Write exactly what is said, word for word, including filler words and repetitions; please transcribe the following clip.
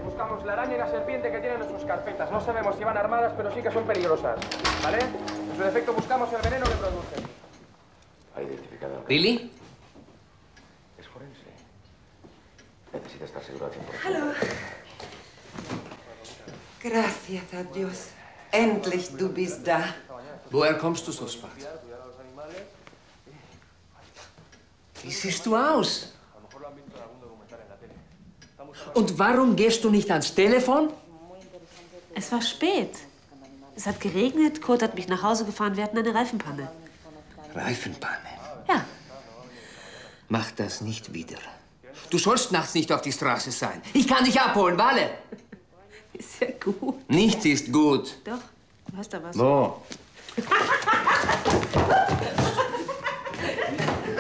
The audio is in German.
Buscamos la araña y la serpiente que tienen en sus carpetas. No sabemos si van armadas, pero sí que son peligrosas. ¿Vale? En su defecto buscamos el veneno que producen. ¿Ha identificado? ¿Billy? Es forense. Necesita estar seguro al cien por ciento. Hallo. Gracias a Dios. Endlich, du bist da. Woher kommst du so spät? Wie siehst du aus? Und warum gehst du nicht ans Telefon? Es war spät. Es hat geregnet, Kurt hat mich nach Hause gefahren, wir hatten eine Reifenpanne. Reifenpanne? Ja. Mach das nicht wieder. Du sollst nachts nicht auf die Straße sein. Ich kann dich abholen, Wale. Ist ja gut. Nichts ist gut. Doch, du hast da was. Wo?